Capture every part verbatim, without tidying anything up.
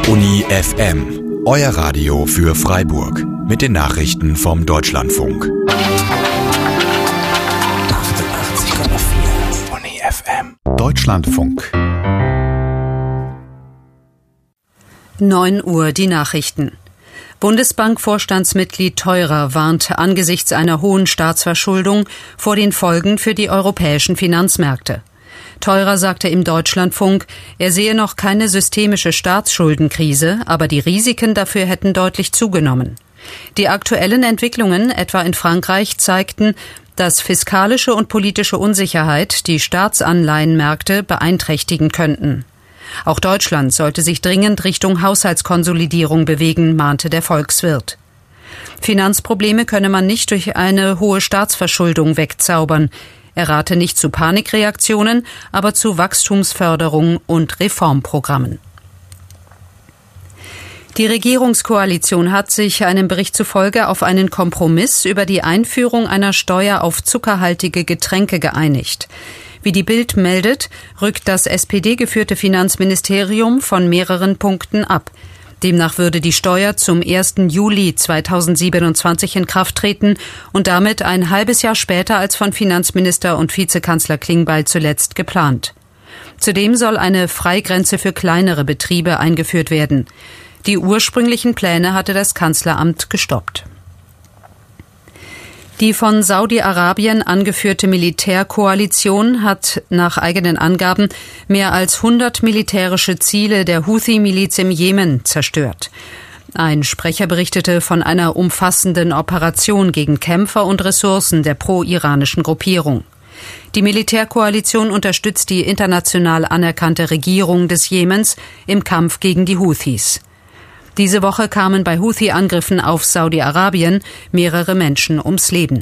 Uni F M, euer Radio für Freiburg. Mit den Nachrichten vom Deutschlandfunk. achtundachtzig Komma vier Uni F M. Deutschlandfunk. neun Uhr die Nachrichten. Bundesbank-Vorstandsmitglied Theurer warnt angesichts einer hohen Staatsverschuldung vor den Folgen für die europäischen Finanzmärkte. Theurer sagte im Deutschlandfunk, er sehe noch keine systemische Staatsschuldenkrise, aber die Risiken dafür hätten deutlich zugenommen. Die aktuellen Entwicklungen, etwa in Frankreich, zeigten, dass fiskalische und politische Unsicherheit die Staatsanleihenmärkte beeinträchtigen könnten. Auch Deutschland sollte sich dringend Richtung Haushaltskonsolidierung bewegen, mahnte der Volkswirt. Finanzprobleme könne man nicht durch eine hohe Staatsverschuldung wegzaubern. Er rate nicht zu Panikreaktionen, aber zu Wachstumsförderung und Reformprogrammen. Die Regierungskoalition hat sich einem Bericht zufolge auf einen Kompromiss über die Einführung einer Steuer auf zuckerhaltige Getränke geeinigt. Wie die Bild meldet, rückt das S P D-geführte Finanzministerium von mehreren Punkten ab. Demnach würde die Steuer zum ersten Juli zweitausendsiebenundzwanzig in Kraft treten und damit ein halbes Jahr später als von Finanzminister und Vizekanzler Klingbeil zuletzt geplant. Zudem soll eine Freigrenze für kleinere Betriebe eingeführt werden. Die ursprünglichen Pläne hatte das Kanzleramt gestoppt. Die von Saudi-Arabien angeführte Militärkoalition hat nach eigenen Angaben mehr als hundert militärische Ziele der Houthi-Miliz im Jemen zerstört. Ein Sprecher berichtete von einer umfassenden Operation gegen Kämpfer und Ressourcen der pro-iranischen Gruppierung. Die Militärkoalition unterstützt die international anerkannte Regierung des Jemens im Kampf gegen die Houthis. Diese Woche kamen bei Houthi-Angriffen auf Saudi-Arabien mehrere Menschen ums Leben.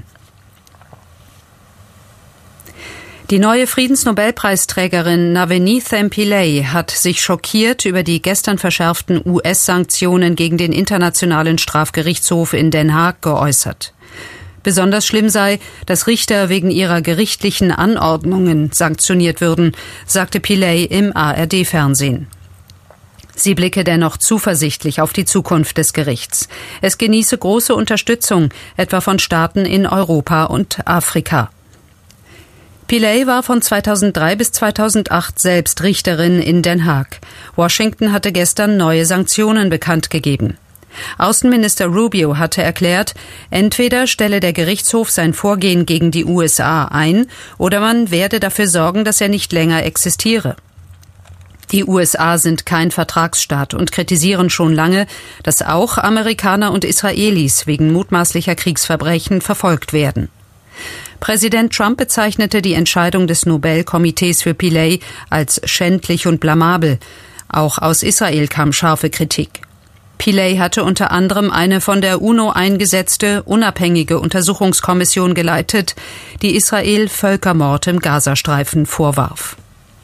Die neue Friedensnobelpreisträgerin Navanitha Pillay hat sich schockiert über die gestern verschärften U S-Sanktionen gegen den Internationalen Strafgerichtshof in Den Haag geäußert. Besonders schlimm sei, dass Richter wegen ihrer gerichtlichen Anordnungen sanktioniert würden, sagte Pillay im A R D-Fernsehen. Sie blicke dennoch zuversichtlich auf die Zukunft des Gerichts. Es genieße große Unterstützung, etwa von Staaten in Europa und Afrika. Pillay war von zweitausenddrei bis zweitausendacht selbst Richterin in Den Haag. Washington hatte gestern neue Sanktionen bekannt gegeben. Außenminister Rubio hatte erklärt, entweder stelle der Gerichtshof sein Vorgehen gegen die U S A ein, oder man werde dafür sorgen, dass er nicht länger existiere. Die U S A sind kein Vertragsstaat und kritisieren schon lange, dass auch Amerikaner und Israelis wegen mutmaßlicher Kriegsverbrechen verfolgt werden. Präsident Trump bezeichnete die Entscheidung des Nobelkomitees für Pillay als schändlich und blamabel. Auch aus Israel kam scharfe Kritik. Pillay hatte unter anderem eine von der UNO eingesetzte, unabhängige Untersuchungskommission geleitet, die Israel Völkermord im Gazastreifen vorwarf.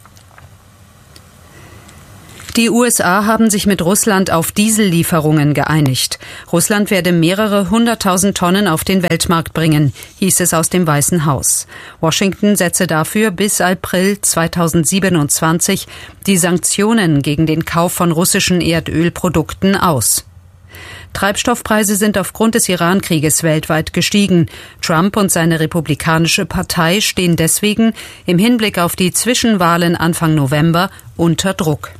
Die U S A haben sich mit Russland auf Diesellieferungen geeinigt. Russland werde mehrere hunderttausend Tonnen auf den Weltmarkt bringen, hieß es aus dem Weißen Haus. Washington setze dafür bis April zweitausendsiebenundzwanzig die Sanktionen gegen den Kauf von russischen Erdölprodukten aus. Treibstoffpreise sind aufgrund des Iran-Krieges weltweit gestiegen. Trump und seine Republikanische Partei stehen deswegen im Hinblick auf die Zwischenwahlen Anfang November unter Druck.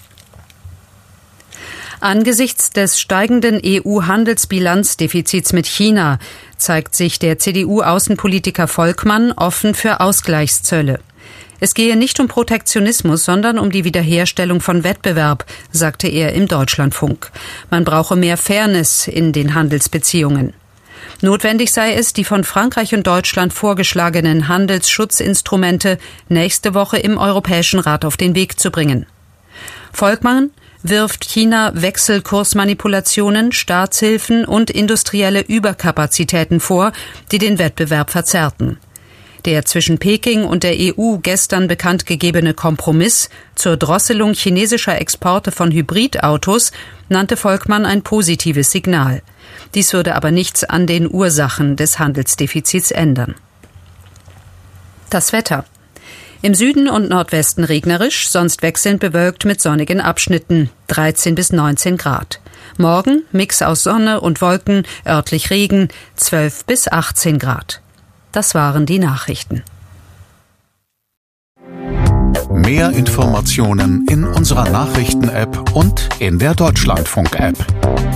Angesichts des steigenden E U-Handelsbilanzdefizits mit China zeigt sich der C D U-Außenpolitiker Volkmann offen für Ausgleichszölle. Es gehe nicht um Protektionismus, sondern um die Wiederherstellung von Wettbewerb, sagte er im Deutschlandfunk. Man brauche mehr Fairness in den Handelsbeziehungen. Notwendig sei es, die von Frankreich und Deutschland vorgeschlagenen Handelsschutzinstrumente nächste Woche im Europäischen Rat auf den Weg zu bringen. Volkmann wirft China Wechselkursmanipulationen, Staatshilfen und industrielle Überkapazitäten vor, die den Wettbewerb verzerrten. Der zwischen Peking und der E U gestern bekannt gegebene Kompromiss zur Drosselung chinesischer Exporte von Hybridautos nannte Volkmann ein positives Signal. Dies würde aber nichts an den Ursachen des Handelsdefizits ändern. Das Wetter. Im Süden und Nordwesten regnerisch, sonst wechselnd bewölkt mit sonnigen Abschnitten, dreizehn bis neunzehn Grad. Morgen Mix aus Sonne und Wolken, örtlich Regen, zwölf bis achtzehn Grad. Das waren die Nachrichten. Mehr Informationen in unserer Nachrichten-App und in der Deutschlandfunk-App.